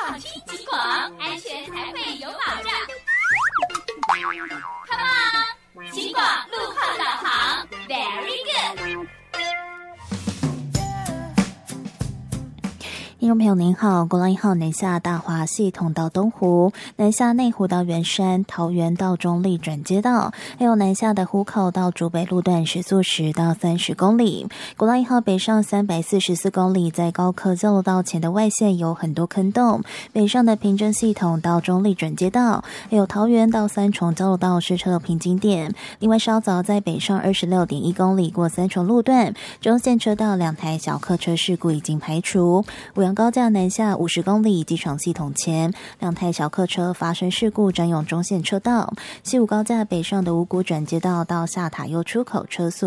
放轻警广，安全才会有保障。Come on， 警广路况导航 ，Very good。 听众朋友您好，国道1号南下大华系统到东湖，南下内湖到圆山，桃园到中立转接道，还有南下的湖口到竹北路段时速10到30公里。国道1号北上344公里，在高科交流道前的外线有很多坑洞，北上的平镇系统到中立转接道，还有桃园到三重交流道是车流瓶颈点。另外稍早在北上26.1公里过三重路段，中线车道2台小客车事故已经排除。五杨高架南下50公里，机场系统前2台小客车发生事故，占用中线车道。西武高架北上的五股转接道到下塔悠出口车速